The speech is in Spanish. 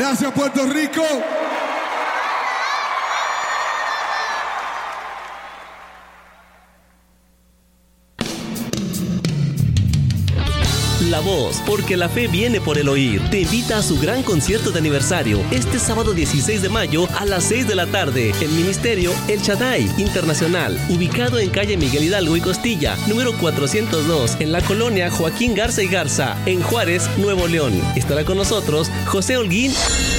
Gracias, Puerto Rico. La Voz, porque la fe viene por el oír, te invita a su gran concierto de aniversario este sábado 16 de mayo a las 6 de la tarde. El Ministerio El Shaddai Internacional, ubicado en calle Miguel Hidalgo y Costilla, número 402, en la colonia Joaquín Garza y Garza, en Juárez, Nuevo León. Estará con nosotros José Holguín